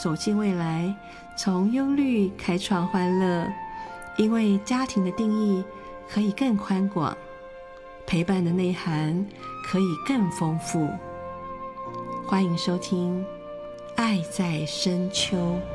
走进未来，从忧虑开创欢乐。因为家庭的定义可以更宽广，陪伴的内涵可以更丰富。欢迎收听《爱在深秋》。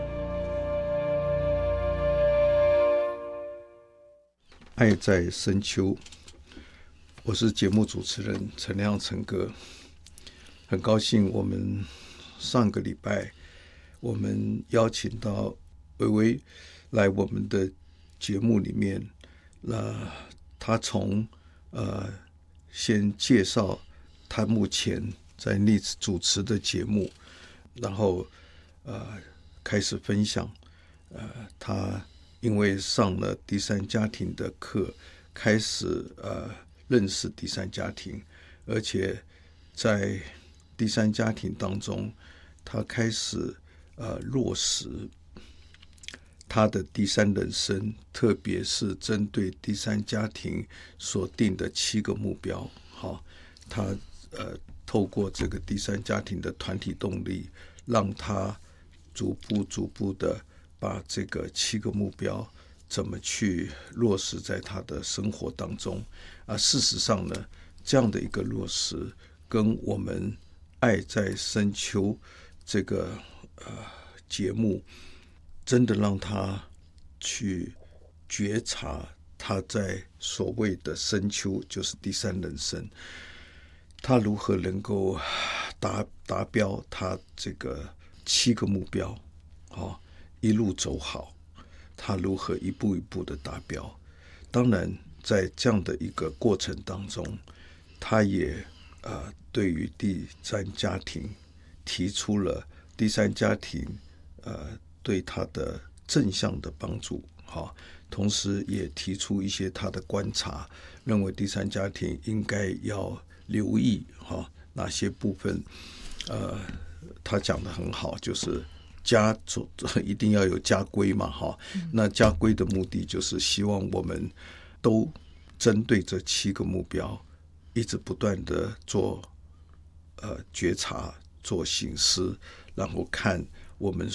爱在深秋，我是节目主持人陈亮陈哥。很高兴我们上个礼拜我们邀请到薇薇来我们的节目里面，他从先介绍他目前在NEEDS主持的节目，然后开始分享他因为上了第三家庭的课，开始认识第三家庭，而且在第三家庭当中，他开始落实他的第三人生，特别是针对第三家庭所定的7个目标。好，他透过这个第三家庭的团体动力，让他逐步的把这个7个目标怎么去落实在他的生活当中。事实上呢，这样的一个落实跟我们爱在深秋这个节目，真的让他去觉察他在所谓的深秋，就是第三人生，他如何能够达标他这个7个目标，一路走好，他如何一步一步的达标。当然在这样的一个过程当中，他也对于第三家庭提出了第三家庭对他的正向的帮助，同时也提出一些他的观察，认为第三家庭应该要留意哪些部分。他讲得很好，就是家一定要有家规嘛，那家规的目的就是希望我们都针对这7个目标一直不断的做觉察，做省思，然后看我们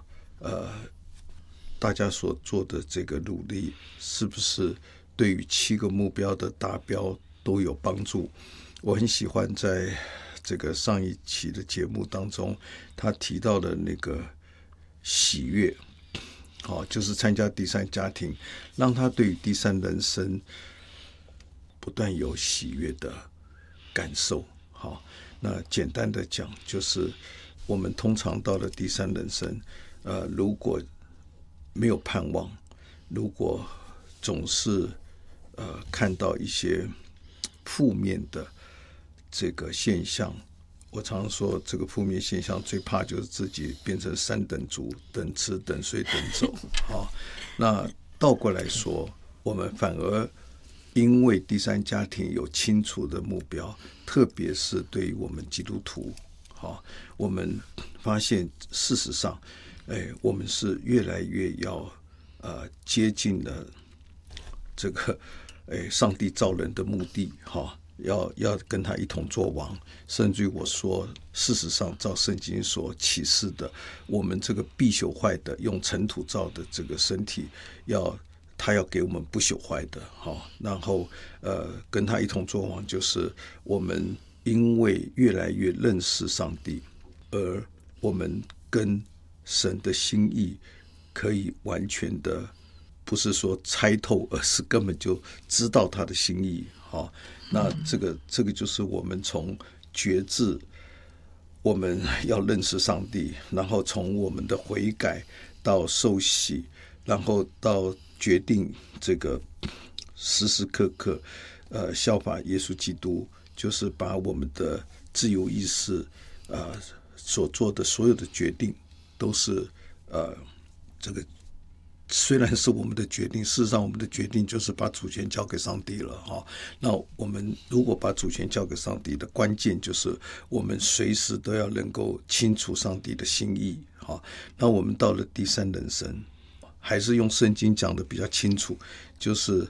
大家所做的这个努力是不是对于7个目标的达标都有帮助。我很喜欢在这个上一期的节目当中，他提到的那个喜悦，就是参加第三家庭，让他对于第三人生不断有喜悦的感受。那简单的讲，就是我们通常到了第三人生，如果没有盼望，如果总是看到一些负面的这个现象，我常说这个负面现象最怕就是自己变成3等族，等吃等睡等走。那倒过来说，我们反而因为第三家庭有清楚的目标，特别是对于我们基督徒，我们发现事实上我们是越来越要接近了这个上帝造人的目的，要跟他一同做王。甚至于我说，事实上照圣经所启示的，我们这个必朽坏的用尘土造的这个身体，他要给我们不朽坏的。然后跟他一同做王，就是我们因为越来越认识上帝，而我们跟神的心意可以完全的不是说猜透，而是根本就知道他的心意。那这个就是我们从觉知，我们要认识上帝，然后从我们的悔改到受洗，然后到决定这个时时刻刻效法耶稣基督，就是把我们的自由意识所做的所有的决定都是这个虽然是我们的决定，事实上我们的决定就是把主权交给上帝了。那我们如果把主权交给上帝的关键，就是我们随时都要能够清楚上帝的心意。那我们到了第三人生，还是用圣经讲的比较清楚，就是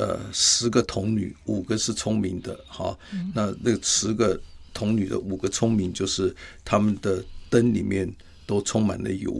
10个童女5个是聪明的。那10个童女的5个聪明，就是他们的灯里面都充满了油。